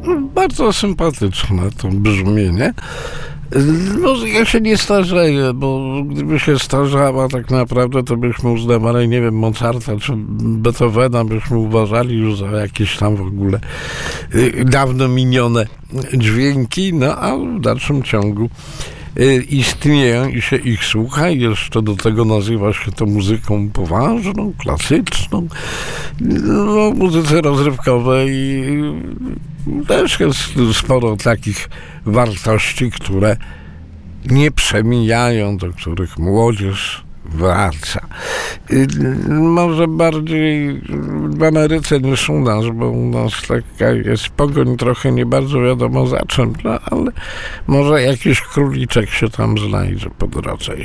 Bardzo sympatyczne to brzmienie. Muzyka się nie starzeje, bo gdyby się starzała tak naprawdę, to byśmy uznawali, nie wiem, Mozarta czy Beethovena, byśmy uważali już za jakieś tam w ogóle dawno minione dźwięki, no a w dalszym ciągu istnieją i się ich słucha i jeszcze do tego nazywa się to muzyką poważną, klasyczną, no, muzyce rozrywkowej też jest sporo takich wartości, które nie przemijają, do których młodzież wraca. Może bardziej w Ameryce niż u nas, bo u nas taka jest pogoń trochę nie bardzo wiadomo za czym, no, ale może jakiś króliczek się tam znajdzie po drodze.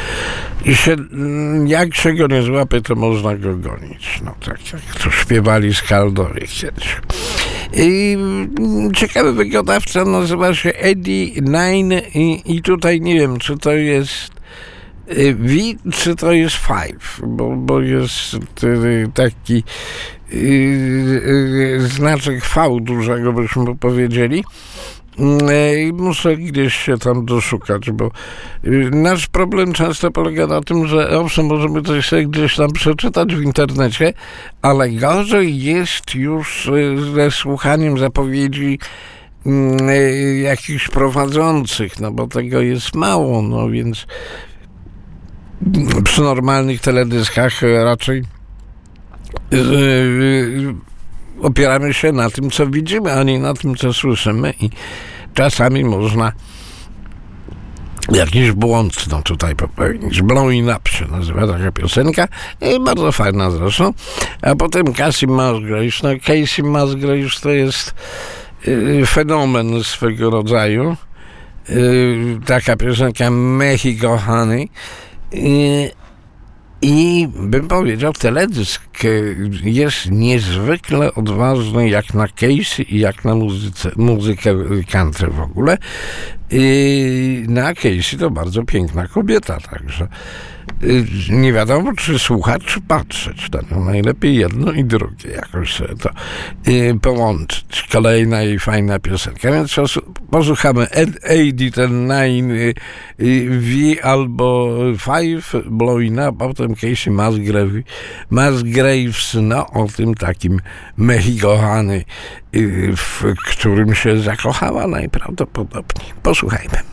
Jak się go nie złapie, to można go gonić. No tak jak to śpiewali Skaldowie kiedyś. I ciekawy wykonawca nazywa się Eddie Nine i tutaj nie wiem, czy to jest V, czy to jest Five, bo jest taki znaczek V dużego, byśmy powiedzieli. I muszę gdzieś się tam doszukać, bo nasz problem często polega na tym, że owszem, możemy coś sobie gdzieś tam przeczytać w internecie, ale gorzej jest już ze słuchaniem zapowiedzi jakichś prowadzących, no bo tego jest mało, no więc przy normalnych teledyskach raczej opieramy się na tym, co widzimy, a nie na tym, co słyszymy i czasami można jakiś błąd tutaj popełnić. Blowing Up się nazywa taka piosenka, bardzo fajna zresztą. A potem Casey Musgraves. No Casey Musgraves to jest fenomen swego rodzaju. Taka piosenka Mexico Honey. I bym powiedział, teledysk jest niezwykle odważny jak na Casey i jak na muzykę country w ogóle. I na Casey to bardzo piękna kobieta, także nie wiadomo, czy słuchać, czy patrzeć. To najlepiej jedno i drugie. Jakoś sobie to połączyć. Kolejna i fajna piosenka. Więc posłuchamy AD, ten 9 V albo 5, Blowing Up, a potem Casey Musgraves, no o tym takim Mexico Honey, w którym się zakochała najprawdopodobniej. Posłuchajmy.